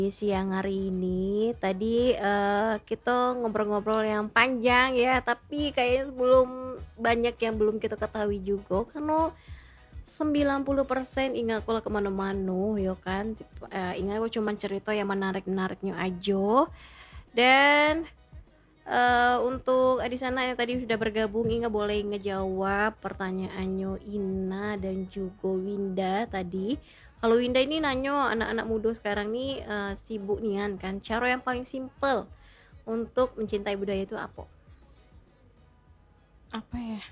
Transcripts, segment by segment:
Siang hari ini tadi kita ngobrol-ngobrol yang panjang ya, tapi kayaknya sebelum banyak yang belum kita ketahui juga karena 90% ingat kalau kemana-mana ya kan. Ingat aku cuma cerita yang menarik-menariknya aja. Dan untuk di sana yang tadi sudah bergabung, Inga boleh ngejawab pertanyaannya Ina dan juga Winda tadi. Kalau Winda ini nanya anak-anak muda sekarang nih sibuk nian kan. Cara yang paling simple untuk mencintai budaya itu apa? Apa ya?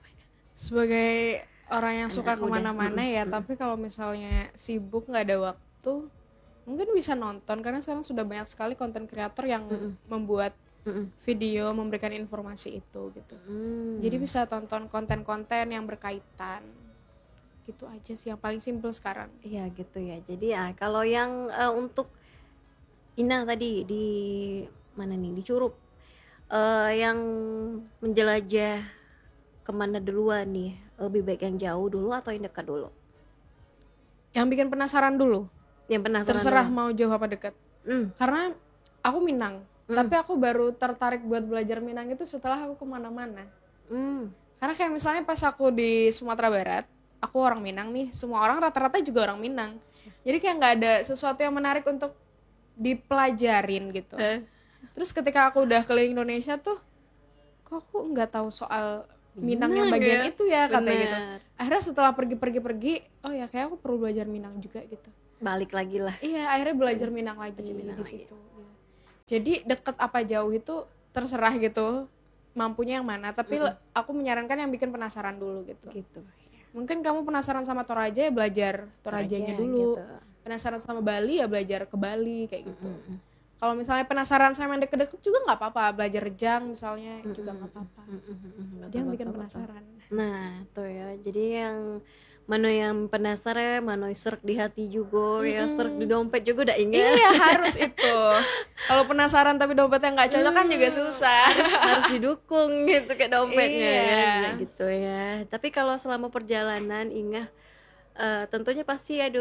Sebagai orang yang Anak suka muda. kemana-mana ya, tapi kalau misalnya sibuk nggak ada waktu, mungkin bisa nonton karena sekarang sudah banyak sekali konten kreator yang membuat video memberikan informasi itu gitu. Jadi bisa tonton konten-konten yang berkaitan. Gitu aja sih yang paling simple sekarang. Iya gitu ya. Jadi ya kalau yang untuk Ina tadi di mana nih di Curup, yang menjelajah kemana duluan nih, lebih baik yang jauh dulu atau yang dekat dulu? Yang bikin penasaran dulu. Yang penasaran Terserah dulu. mau jauh apa dekat. Karena aku Minang, tapi aku baru tertarik buat belajar Minang itu setelah aku kemana-mana. Karena kayak misalnya pas aku di Sumatera Barat, aku orang Minang nih, semua orang rata-rata juga orang Minang. Jadi kayak nggak ada sesuatu yang menarik untuk dipelajarin gitu. Terus ketika aku udah keliling Indonesia tuh, kok aku nggak tahu soal Minang yang bagian ya? itu ya katanya Bener. gitu. Akhirnya setelah pergi-pergi, oh ya kayak aku perlu belajar Minang juga gitu. Balik lagi lah. Iya, akhirnya belajar Minang lagi Minang di lagi. situ. Iya. Jadi deket apa jauh itu terserah gitu, mampunya yang mana. Tapi aku menyarankan yang bikin penasaran dulu gitu. Gitu. Mungkin kamu penasaran sama Toraja ya belajar Torajanya Toraja, dulu. gitu. Penasaran sama Bali ya belajar ke Bali kayak gitu. Kalau misalnya penasaran sama yang deket-deket juga nggak apa-apa, belajar Rejang misalnya juga nggak apa-apa. Dia yang bikin penasaran. Nah tuh ya, jadi yang mana yang penasaran, mana serk di hati juga, ya serk di dompet juga udah ingat. Iya harus itu. Kalau penasaran tapi dompetnya nggak cocok kan juga susah. Harus didukung gitu kayak dompetnya Iya. ya, gitu ya. Tapi kalau selama perjalanan ingat tentunya pasti ada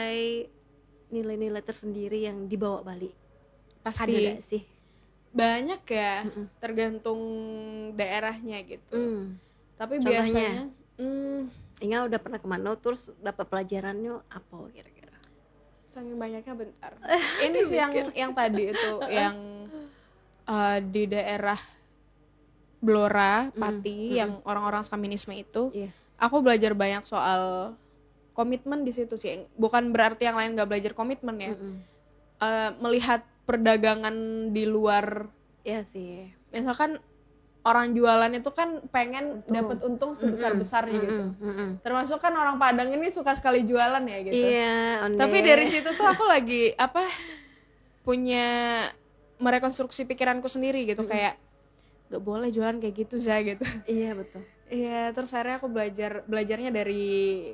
nilai-nilai tersendiri yang dibawa balik. Pasti. Ada gak sih? Banyak ya, tergantung daerahnya gitu. Tapi Contohnya? biasanya Inga udah pernah kemana terus dapat pelajarannya apa kira-kira? saking banyaknya bentar. Ini sih yang tadi itu yang di daerah Blora, Pati, yang orang-orang Skaminisme itu. Iya. Aku belajar banyak soal komitmen di situ sih. Bukan berarti yang lain nggak belajar komitmen ya. Melihat perdagangan di luar, Iya sih. misalkan orang jualan itu kan pengen dapat untung sebesar-besarnya gitu. Termasuk kan orang Padang ini suka sekali jualan ya gitu. Iya, onde. Tapi dari situ tuh aku lagi punya merekonstruksi pikiranku sendiri gitu, kayak gak boleh jualan kayak gitu saya gitu. Iya betul. Iya, terus akhirnya aku belajarnya dari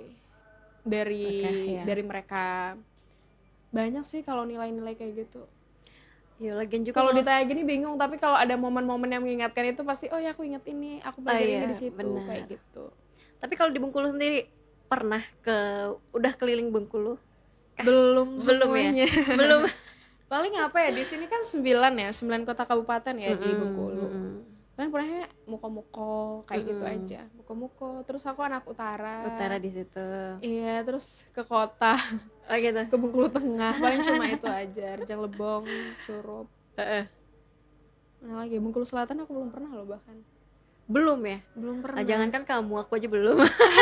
mereka. Banyak sih kalau nilai-nilai kayak gitu. Ya lagian juga Kalau ditanya gini bingung, tapi kalau ada momen-momen yang mengingatkan itu pasti oh ya aku ingat ini, aku belajar ini di situ, benar. kayak gitu. Tapi kalau di Bengkulu sendiri pernah udah keliling Bengkulu? Belum Belum semuanya. ya? Belum. Paling apa ya, di sini kan 9 kota kabupaten ya di Bengkulu. Paling pernahnya muko-muko kayak gitu aja, muko-muko. Terus aku anak utara. Utara di situ. Iya, terus ke kota. Oh gitu. Ke Bengkulu Tengah, paling cuma itu aja. Rejang Lebong, Curup. Mana lagi? Bengkulu Selatan aku belum pernah loh bahkan. Belum ya? Belum pernah. Jangankan kamu, aku aja belum.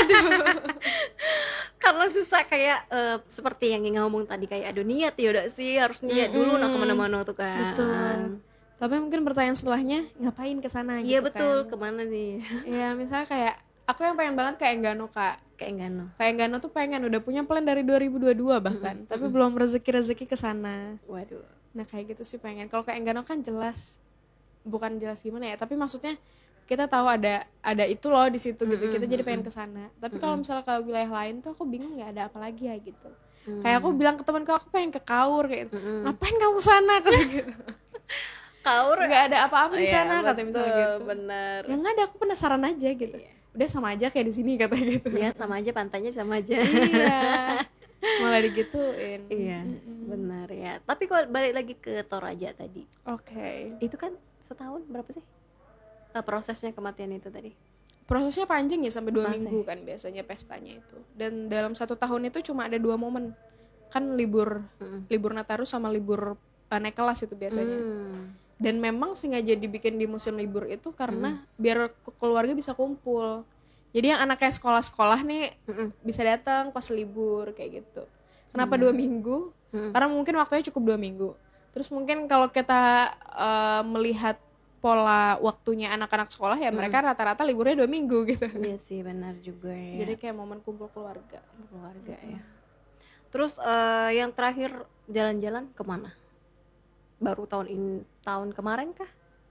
Karena susah kayak seperti yang Inga ngomong tadi, kayak aduh niat ya udah sih, harus niat dulu nah kemana-mana tuh kan. Betul. Tapi mungkin pertanyaan setelahnya ngapain ke sana gitu. Iya betul, kan. kemana nih? Iya, misalnya kayak aku yang pengen banget ke Enggano, Kak. Kayak Enggano. Kayak Enggano tuh pengen, udah punya plan dari 2022 bahkan, tapi belum rezeki ke sana. Waduh. Nah, kayak gitu sih pengen. Kalau ke Enggano kan jelas, bukan jelas gimana ya, tapi maksudnya kita tahu ada itu loh di situ gitu. Kita jadi pengen ke sana. Tapi kalau misalnya ke wilayah lain tuh aku bingung ya ada apa lagi ya gitu. Kayak aku bilang ke temanku aku pengen ke Kaur kayak gitu. Ngapain kamu sana kayak gitu. Kaur nggak ada apa-apa di sana katanya misalnya gitu. Bener. Ya nggak ada, aku penasaran aja gitu. Udah sama aja kayak di sini katanya gitu. Iya sama aja, pantainya sama aja. Iya. malah digituin. Iya, benar ya. Tapi kalau balik lagi ke Toraja tadi, Oke. itu kan setahun berapa sih prosesnya kematian itu tadi? Prosesnya panjang ya, sampai 2 Masa? minggu kan biasanya pestanya itu. Dan dalam 1 tahun itu cuma ada 2 momen. Kan libur Nataru sama libur naik kelas itu biasanya. Dan memang sengaja dibikin di musim libur itu karena biar keluarga bisa kumpul. Jadi yang anaknya sekolah-sekolah nih bisa datang pas libur kayak gitu. Kenapa 2 minggu? Karena mungkin waktunya cukup 2 minggu. Terus mungkin kalau kita melihat pola waktunya anak-anak sekolah ya mereka rata-rata liburnya 2 minggu gitu. Iya sih, benar juga ya. Jadi kayak momen kumpul keluarga. Ya. Terus yang terakhir jalan-jalan kemana? Baru tahun kemarin kah?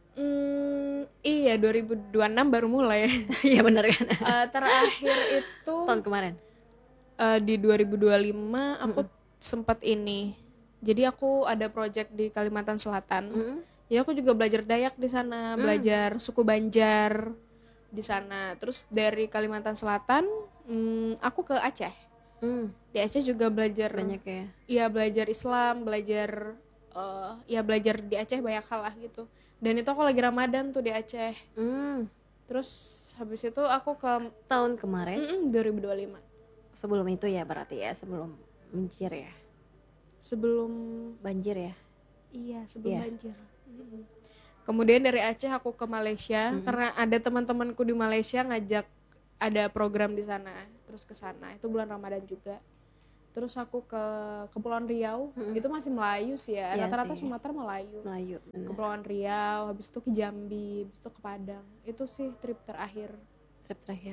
Iya 2026 baru mulai. Iya benar kan? Terakhir itu Tahun kemarin. Di 2025 aku sempat ini. Jadi aku ada project di Kalimantan Selatan. Jadi aku juga belajar Dayak di sana, belajar suku Banjar di sana. Terus dari Kalimantan Selatan, aku ke Aceh. Di Aceh juga belajar Banyak ya. Iya, belajar Islam, belajar belajar di Aceh banyak hal lah gitu. Dan itu aku lagi Ramadan tuh di Aceh. Terus habis itu aku ke Tahun kemarin 2025. sebelum itu ya berarti ya, sebelum banjir ya. Sebelum Banjir ya. Iya, sebelum banjir. Kemudian dari Aceh aku ke Malaysia karena ada teman-temanku di Malaysia ngajak ada program di sana. Terus ke sana. Itu bulan Ramadan juga. Terus aku ke Kepulauan Riau. Itu masih Melayu sih ya. Iya Rata-rata sih. Sumatera Melayu. Bener. Kepulauan Riau, habis itu ke Jambi, habis itu ke Padang. Itu sih trip terakhir. Trip terakhir.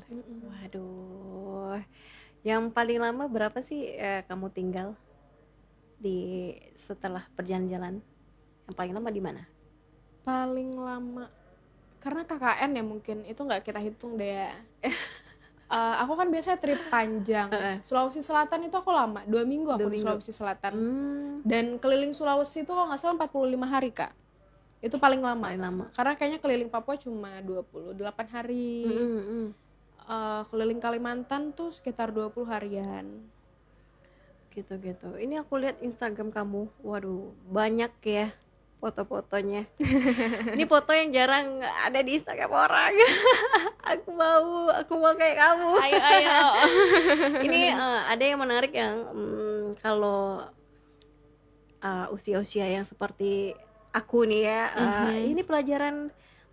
Waduh. Yang paling lama berapa sih kamu tinggal di setelah perjalanan? Yang paling lama di mana? Paling lama karena KKN ya mungkin itu nggak kita hitung deh ya. Aku kan biasa trip panjang. Sulawesi Selatan itu aku lama 2 minggu aku di Sulawesi Selatan. Dan keliling Sulawesi itu kalau nggak salah 45 hari Kak. Itu paling lama. Karena kayaknya keliling Papua cuma 28 hari. Keliling Kalimantan tuh sekitar 20 harian. Gitu. Ini aku lihat Instagram kamu. Waduh, banyak ya foto-fotonya. Ini foto yang jarang ada di Instagram orang. Aku mau kayak kamu. Ayo. Ini ada yang menarik yang kalau usia-usia yang seperti aku nih ya, ini pelajaran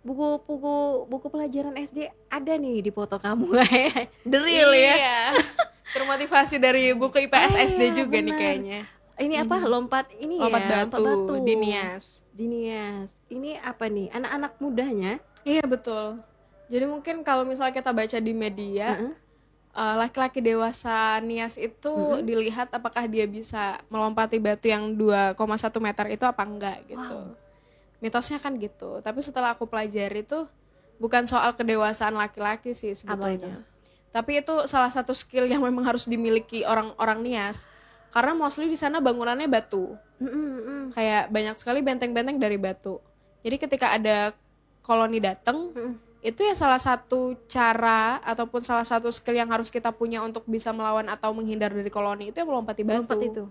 buku pelajaran SD ada nih di foto kamu. The real ya. Iya. Termotivasi dari buku IPS SD juga benar. Nih kayaknya. Ini apa? Lompat batu. Dinias. Ini apa nih? Anak-anak mudanya? Iya betul. Jadi mungkin kalau misalnya kita baca di media, laki-laki dewasa Nias itu dilihat apakah dia bisa melompati batu yang 2,1 meter itu apa enggak gitu. Mitosnya kan gitu. Tapi setelah aku pelajari itu bukan soal kedewasaan laki-laki sih sebetulnya. Tapi itu salah satu skill yang memang harus dimiliki orang-orang Nias. Karena mostly di sana bangunannya batu. Kayak banyak sekali benteng-benteng dari batu. Jadi ketika ada koloni datang, itu ya salah satu cara ataupun salah satu skill yang harus kita punya untuk bisa melawan atau menghindar dari koloni itu yang melompati batu. Melompat itu.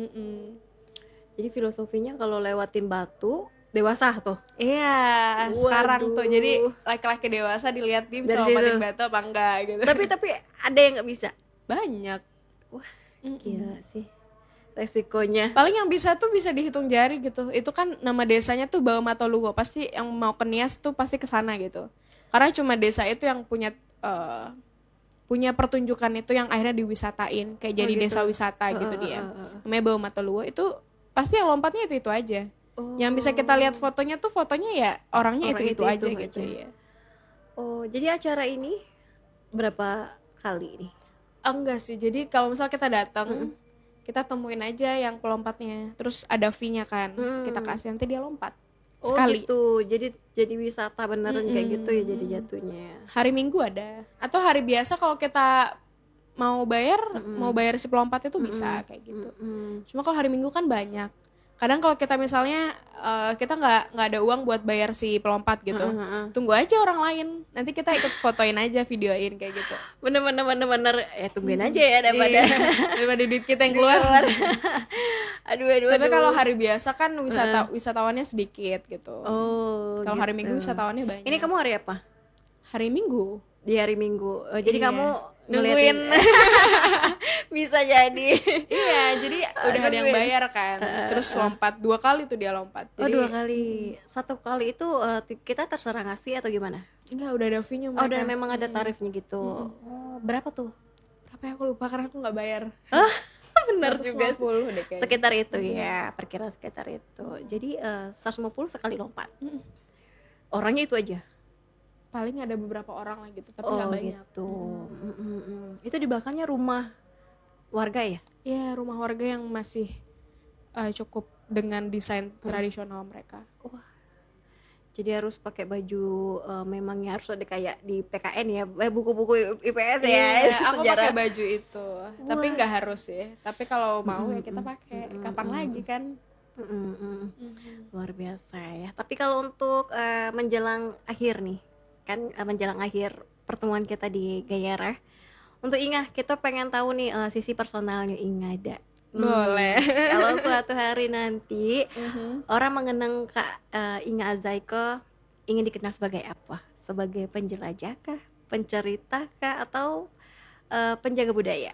Jadi filosofinya kalau lewatin batu dewasa tuh. Iya, sekarang tuh. Jadi laki-laki dewasa dilihat dia bisa lompatin batu apa enggak gitu. Tapi ada yang nggak bisa. Banyak. Wah, gila sih resikonya. Paling yang bisa tuh bisa dihitung jari gitu. Itu kan nama desanya tuh Bau Matolugo. Pasti yang mau ke Nias tuh pasti ke sana gitu. Karena cuma desa itu yang punya pertunjukan itu yang akhirnya diwisatain kayak jadi gitu. Desa wisata gitu dia. Namanya Bau Matolugo. Itu pasti yang lompatnya itu aja. Yang bisa kita lihat fotonya tuh ya orangnya itu aja gitu ya. Oh, jadi acara ini berapa kali nih? Enggak sih. Jadi kalau misal kita datang, kita temuin aja yang pelompatnya. Terus ada fee-nya kan. Kita kasih nanti dia lompat. Sekali. Oh gitu. Jadi wisata beneran kayak gitu ya jadi jatuhnya. Hari Minggu ada. Atau hari biasa kalau kita mau bayar si pelompat itu bisa kayak gitu. Cuma kalau hari Minggu kan banyak. kadang kalau kita misalnya kita nggak ada uang buat bayar si pelompat gitu, tunggu aja orang lain, nanti kita ikut fotoin aja, videoin kayak gitu. Bener ya, tungguin aja ya daripada duit kita yang keluar. aduh. Tapi kalau hari biasa kan wisatawannya sedikit gitu. Kalau hari Minggu wisatawannya banyak. Ini kamu hari apa? Hari Minggu. Di hari Minggu. Jadi kamu nungguin. Bisa jadi. Iya, jadi udah ada yang bayar kan. Terus lompat 2 kali tuh dia lompat. Jadi, 2 kali. 1 kali itu kita terserah ngasih atau gimana? Enggak, udah ada fee-nya mereka. Udah memang ada tarifnya gitu. Berapa tuh? Berapa ya, aku lupa karena aku nggak bayar. Benar juga sih. Sekitar itu ya, perkiraan sekitar itu. Jadi 150 sekali lompat. Orangnya itu aja. Paling ada beberapa orang lah gitu, tapi nggak banyak. Gitu. Itu di belakangnya rumah warga ya? Iya, rumah warga yang masih cukup dengan desain tradisional mereka. Wah. Jadi harus pakai baju, memangnya harus ada kayak di PKN ya, buku-buku IPS ya. Iya, aku pakai baju itu. Tapi nggak harus ya. Tapi kalau mau ya kita pakai. Kapan lagi kan? Luar biasa ya. Tapi kalau untuk menjelang akhir nih, kan menjelang akhir pertemuan kita di Gayara, untuk Inga, kita pengen tahu nih sisi personalnya Inga ada. Boleh. Kalau suatu hari nanti orang mengenang Kak Inga Azaiko, ingin dikenal sebagai apa? Sebagai penjelajah kah, pencerita kah, atau penjaga budaya?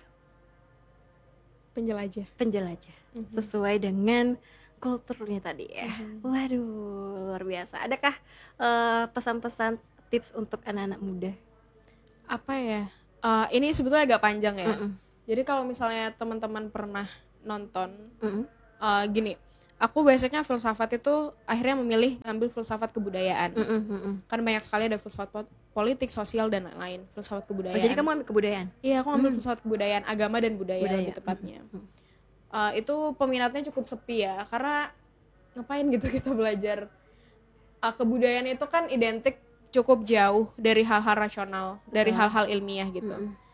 Penjelajah. Sesuai dengan kulturnya tadi ya. Waduh, luar biasa. Adakah pesan-pesan tips untuk anak-anak muda? Apa ya? Ini sebetulnya agak panjang ya. Jadi kalau misalnya teman-teman pernah nonton, gini, aku basicnya filsafat itu akhirnya memilih ngambil filsafat kebudayaan. Kan banyak sekali ada filsafat politik, sosial, dan lain-lain. Filsafat kebudayaan. Jadi kamu ambil kebudayaan? Iya, aku ambil filsafat kebudayaan, agama dan budaya lebih tepatnya. Itu peminatnya cukup sepi ya, karena ngapain gitu kita belajar kebudayaan itu kan identik cukup jauh dari hal-hal rasional, dari hal-hal ilmiah gitu.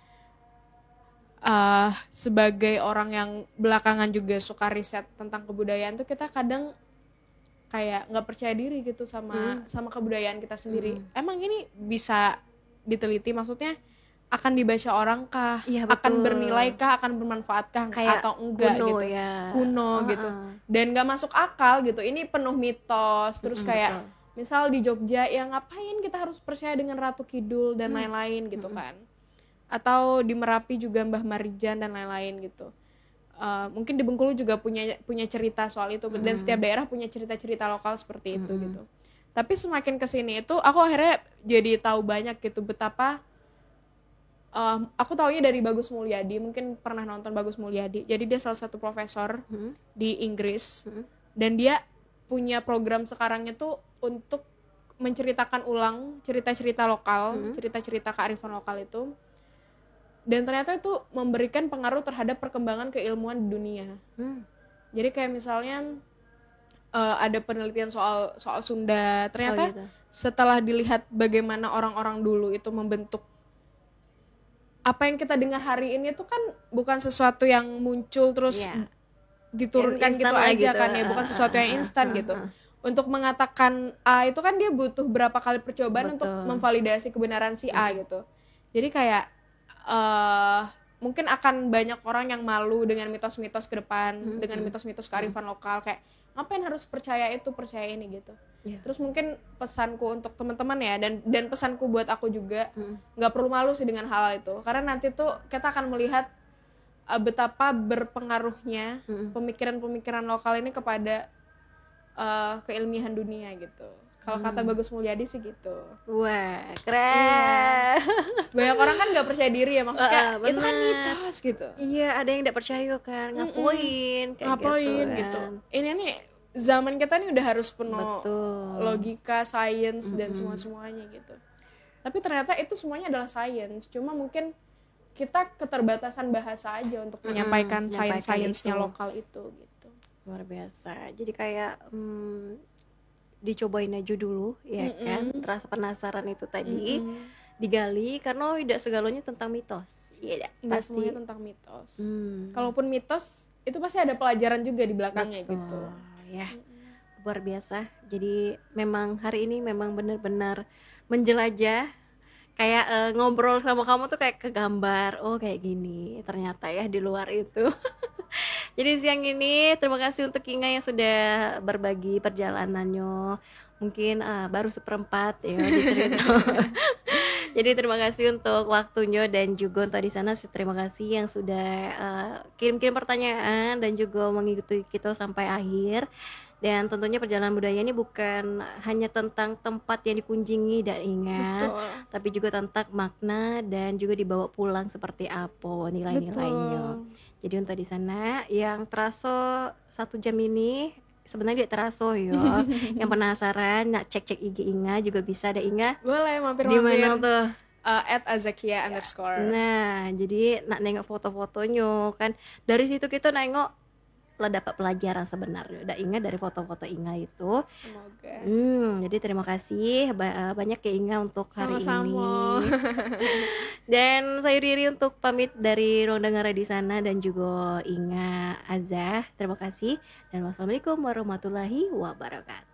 Sebagai orang yang belakangan juga suka riset tentang kebudayaan tuh, kita kadang kayak nggak percaya diri gitu sama kebudayaan kita sendiri. Emang ini bisa diteliti, maksudnya akan dibaca orang kah, akan bernilai kah, akan bermanfaat kah atau enggak kuno, gitu ya. Kuno gitu, dan nggak masuk akal gitu. Ini penuh mitos. Terus kayak misal di Jogja, ya ngapain kita harus percaya dengan Ratu Kidul dan lain-lain gitu kan. Atau di Merapi juga Mbah Marijan dan lain-lain gitu. Mungkin di Bengkulu juga punya cerita soal itu, dan setiap daerah punya cerita-cerita lokal seperti itu gitu. Tapi semakin kesini itu aku akhirnya jadi tahu banyak gitu betapa aku taunya dari Bagus Mulyadi, mungkin pernah nonton Bagus Mulyadi. Jadi dia salah satu profesor di Inggris, dan dia punya program sekarangnya tuh untuk menceritakan ulang cerita-cerita lokal, cerita-cerita kearifan lokal itu. Dan ternyata itu memberikan pengaruh terhadap perkembangan keilmuan di dunia. Jadi kayak misalnya ada penelitian soal Sunda. Ternyata setelah dilihat bagaimana orang-orang dulu itu membentuk, apa yang kita dengar hari ini tuh kan bukan sesuatu yang muncul terus diturunkan gitu aja gitu. Kan ya, bukan sesuatu yang instan gitu. Untuk mengatakan A itu kan dia butuh berapa kali percobaan untuk memvalidasi kebenaran si A gitu. Jadi kayak mungkin akan banyak orang yang malu dengan mitos-mitos ke depan, dengan mitos-mitos kearifan lokal, kayak ngapain harus percaya itu, percaya ini gitu. Terus mungkin pesanku untuk teman-teman ya, dan pesanku buat aku juga, nggak perlu malu sih dengan hal itu, karena nanti tuh kita akan melihat betapa berpengaruhnya pemikiran-pemikiran lokal ini kepada keilmiahan dunia gitu. Kalau kata Bagus Mulyadi sih gitu. Wah, keren. Banyak orang kan nggak percaya diri ya, maksudnya itu kan mitos gitu. Iya, ada yang nggak percaya kan, ngapain gitu. Ini nih zaman kita nih udah harus penuh logika, sains dan semuanya gitu. Tapi ternyata itu semuanya adalah sains. Cuma mungkin kita keterbatasan bahasa aja untuk menyampaikan sains-sainsnya lokal itu gitu. Luar biasa. Jadi kayak dicobain aja dulu ya kan, rasa penasaran itu tadi digali, karena tidak segalanya tentang mitos. Iya, nggak semuanya tentang mitos. Kalaupun mitos itu pasti ada pelajaran juga di belakangnya gitu. ya. Luar biasa. Jadi memang hari ini memang benar-benar menjelajah, kayak ngobrol sama kamu tuh kayak kegambar, oh kayak gini ternyata ya di luar itu. Jadi siang ini terima kasih untuk Inga yang sudah berbagi perjalanannya. Mungkin baru seperempat ya di cerita. Jadi terima kasih untuk waktunya dan juga untuk di sana terima kasih yang sudah kirim-kirim pertanyaan dan juga mengikuti kita sampai akhir. Dan tentunya perjalanan budaya ini bukan hanya tentang tempat yang dikunjungi dan ingat, Betul. tapi juga tentang makna dan juga dibawa pulang seperti apa nilai-nilainya. Jadi untuk di sana yang terasa 1 jam ini sebenarnya tidak terasa ya. Yang penasaran nak cek-cek IG Inga juga bisa ada Inga. Boleh Di mana tuh? @azakia_. Nah, jadi nak nengok foto-fotonya kan. Dari situ kita nengok lah dapat pelajaran sebenarnya. Udah ingat dari foto-foto Inga itu. Semoga. Jadi terima kasih banyak ya Inga untuk hari Sama-sama. ini. Dan saya Riri untuk pamit dari ruang dengar di sana dan juga Inga Azah. Terima kasih dan wassalamualaikum warahmatullahi wabarakatuh.